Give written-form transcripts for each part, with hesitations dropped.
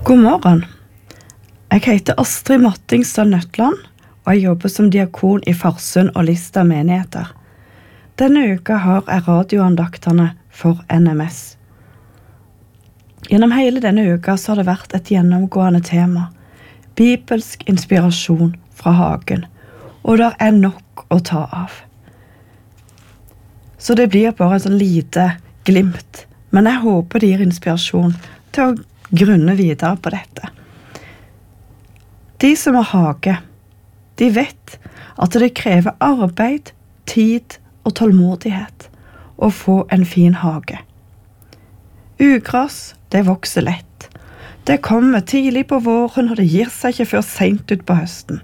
God morgen. Jeg heter Astrid Mattingstad Nøtland, og jeg jobber som diakon i Farsund og Lista menigheter. Denne uka har jeg radioandaktene for NMS. Gjennom hele denne uka så har det vært et gjennomgående tema, bibelsk inspirasjon fra hagen, og det er nok å ta av. Så det blir bare en sånn lite glimt, men jeg håper det gir inspirasjon til å grunne videre på dette. De som har hage, de vet at det krever arbeid, tid og tålmodighet å få en fin hage. Ugras, det vokser lett. Det kommer tidlig på våren, og det gir seg ikke før sent ut på høsten.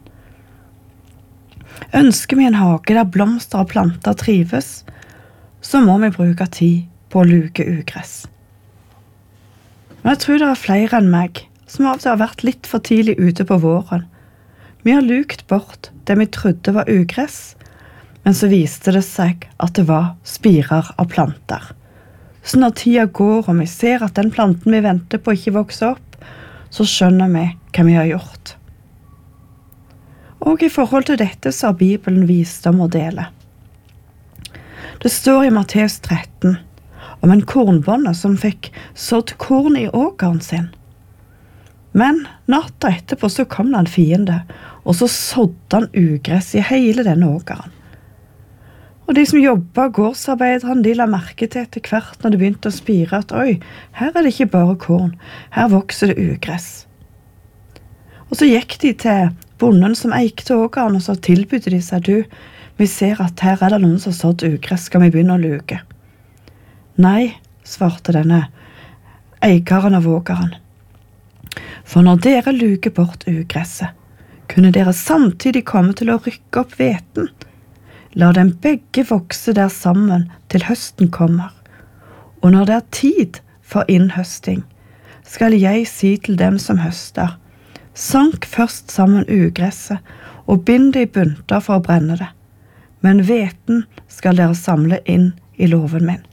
Ønsker vi en hage der blomster og planter trives, så må vi bruke tid på å luke ugress. Men jeg tror det er flere enn meg som av og til har vært litt for tidlig ute på våren. Vi har lukt bort det vi trodde var ugress, men så viste det seg at det var spirer av planter. Så når tiden går og vi ser at den planten vi venter på ikke vokser opp, så skjønner vi hva vi har gjort. Og i forhold til dette så har Bibelen visdom å dele. Det står i Matteus 13 om en kornbonde som fikk sådd korn i åkeren sin. Men natta etterpå så kom det en fiende, og så sådde han ugress i hele denne åkeren. Og de som jobbet, gårdsarbeiderne, de la merke til etter hvert når det begynte å spire at oi, her er det ikke bare korn, her vokser det ugress. Og så gikk de til bonden som eikte åkeren, og så tilbydde de seg, vi ser at her er det noen som har sådd ugress, skal vi begynne å luke? Nei, svarte denne eikeren av åkeren. For når dere luker bort ugresset, kunne dere samtidig komme til å rykke opp hveten. La dem begge vokse der sammen til høsten kommer. Og når det er tid for innhøsting, skal jeg si til dem som høster, sank først sammen ugresset og bind det i bunter for å brenne det. Men hveten skal dere samle inn i låven min.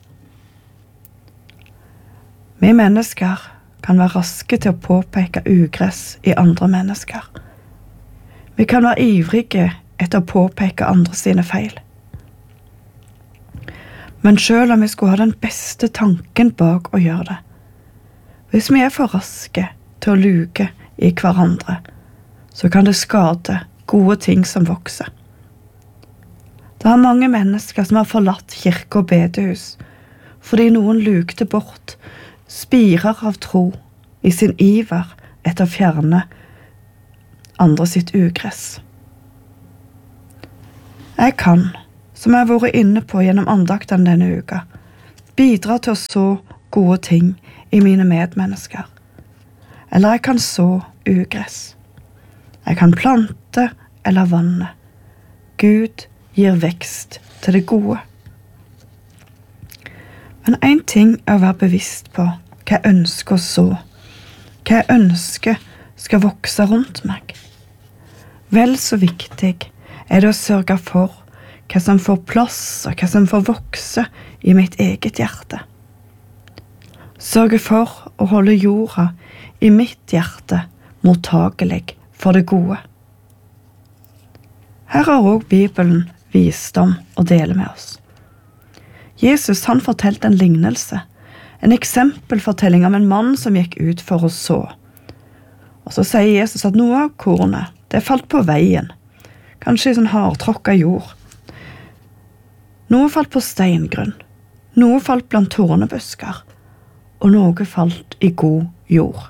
Vi mennesker kan være raske til å påpeke ugress i andre mennesker. Vi kan være ivrige etter å påpeke andre sine feil. Men selv om vi skulle ha den beste tanken bak å gjøre det, hvis vi er for raske til å luke i hverandre, så kan det skade gode ting som vokser. Det er mange mennesker som har forlatt kirke og bedehus, fordi noen lukte bort spirer av tro i sin iver etter å fjerne andre sitt ugress. Jeg kan, som jeg har vært inne på gjennom andaktene denne uka, bidra til å så gode ting i mine medmennesker. Eller jeg kan så ugress. Jeg kan plante eller vanne. Gud gir vekst til det gode. Men en ting er å være bevisst på hva jeg ønsker å så, hva jeg ønsker skal vokse rundt meg. Vel så viktig er det å sørge for hva som får plass og hva som får vokse i mitt eget hjerte. Sørge for å holde jorda i mitt hjerte mottagelig for det gode. Her har også Bibelen visdom å dele med oss. Jesus han fortalte en lignelse, en eksempelfortelling om en mann som gikk ut for å så. Og så sier Jesus at noe av kornet, det falt på veien, kanskje i sånn hardtråkket jord. Noe falt på steingrunn, noe falt blant tornebusker, og noe falt i god jord.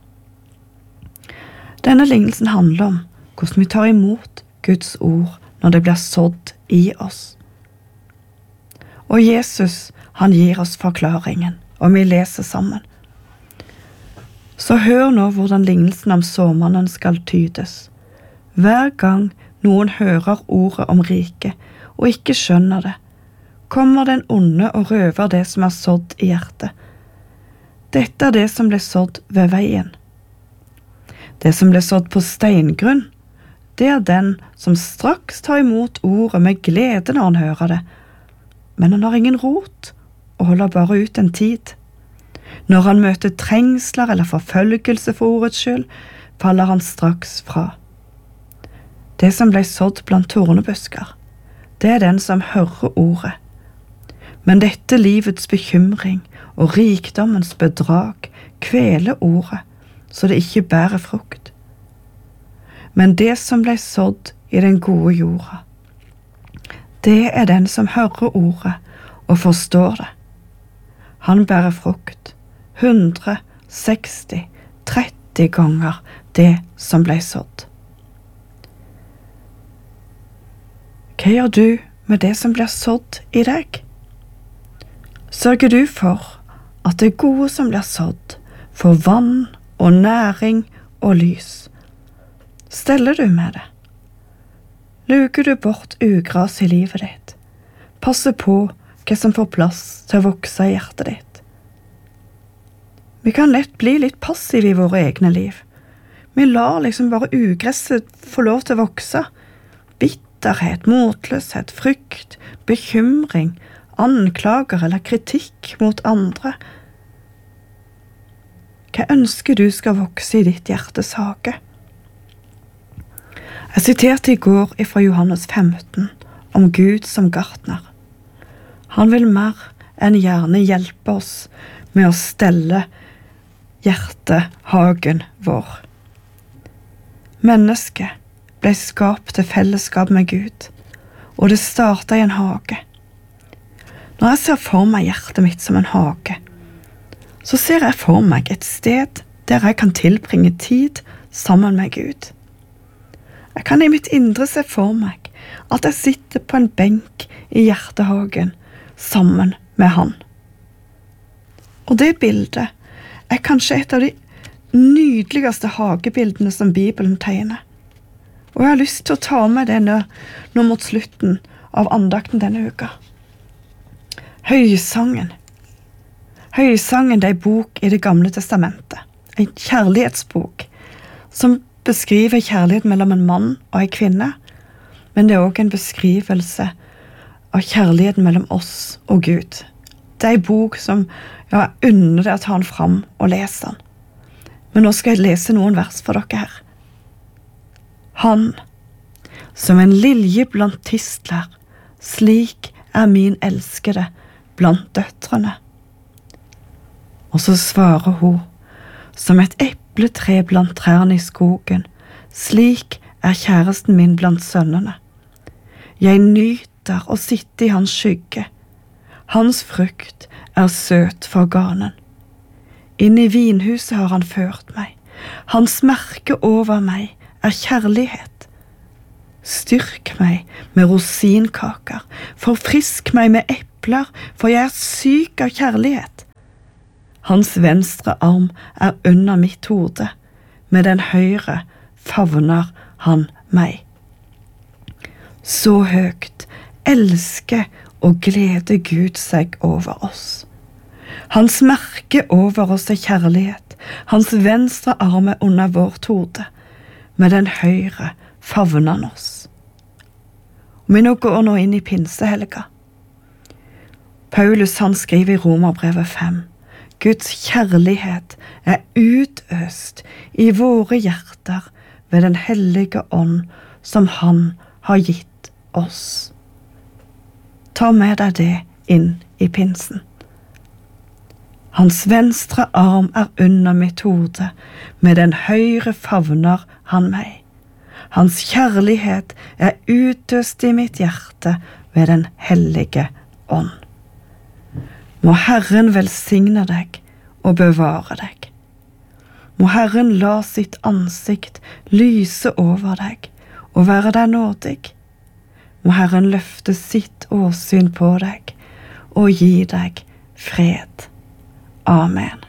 Denne lignelsen handler om hvordan vi tar imot Guds ord når det blir sådd i oss. Og Jesus, han gir oss forklaringen, og vi leser sammen. Så hør nå hvordan lignelsen om såmannen skal tydes. Hver gang noen hører ordet om riket, og ikke skjønner det, kommer den onde og røver det som er sådd i hjertet. Dette er det som ble sådd ved veien. Det som ble sådd på steingrunn, det er den som straks tar imot ordet med glede når han hører det, men han har ingen rot og holder bare ut en tid. Når han møter trengsler eller forfølgelse for ordets skyld, faller han straks fra. Det som ble sådd blant tornebusker, det er den som hører ordet. Men dette livets bekymring og rikdommens bedrag kveler ordet, så det ikke bærer frukt. Men det som ble sådd i den gode jorda, det er den som hører ordet og forstår det. Han bærer frukt, 100, 60, 30 ganger det som ble sådd. Hva gjør du med det som blir sådd i deg? Sørger du for at det gode som blir sådd, får vann og næring og lys? Steller du med det? Luker du bort ugras i livet ditt? Passer på hva som får plass til å vokse i hjertet ditt? Vi kan lett bli litt passive i våre egne liv. Vi lar liksom bare ugresset få lov til å vokse. Bitterhet, motløshet, frykt, bekymring, anklager eller kritikk mot andre. Hva ønsker du skal vokse i ditt hjertes hage? Jeg siterte i går fra Johannes 15 om Gud som gartner. Han vil mer enn gjerne hjelpe oss med å stelle hjertehagen vår. Mennesket ble skapt til fellesskap med Gud, og det startet i en hage. Når jeg ser for meg hjertet mitt som en hage, så ser jeg for meg et sted der jeg kan tilbringe tid sammen med Gud. Jeg kan i mitt indre se for meg at jeg sitter på en benk i hjertehagen sammen med han. Og det bildet er kanskje et av de nydeligste hagebildene som Bibelen tegner. Og jeg har lyst til å ta med det nå mot slutten av andakten denne uka. Høysangen. Høysangen er en bok i Det gamle testamentet, en kjærlighetsbok, som beskriver kjærlighet mellom en mann og en kvinne, men det er også en beskrivelse av kjærligheten mellom oss og Gud. Det er en bok som jeg unner deg å ta den fram og lese den. Men nå skal jeg lese noen vers for dere her. Han, som en lilje blant tistler, slik er min elskede blant døtrene. Og så svarer hun, som et epletre blant trærne i skogen, slik er kjæresten min blant sønnene. Jeg nyter å sitte i hans skygge. Hans frukt er søt for ganen. Inn i vinhuset har han ført meg. Hans merke over meg er kjærlighet. Styrk meg med rosinkaker, forfrisk meg med epler, for jeg er syk av kjærlighet. Hans venstre arm er under mitt hode, med den høyre favner han meg. Så høyt elsker og gleder Gud seg over oss. Hans merke over oss er kjærlighet, hans venstre arm er under vårt hode, med den høyre favner han oss. Vi går nå inn i pinsehelga. Paulus han skriver i Romerbrevet 5, Guds kjærlighet er utøst i våre hjerter ved den hellige ånd som han har gitt oss. Ta med deg det inn i pinsen. Hans venstre arm er under mitt hode, med den høyre favner han meg. Hans kjærlighet er utøst i mitt hjerte ved den hellige ånd. Må Herren velsigne deg og bevare deg. Må Herren la sitt ansikt lyse over deg og være deg nådig. Må Herren løfte sitt åsyn på deg og gi deg fred. Amen.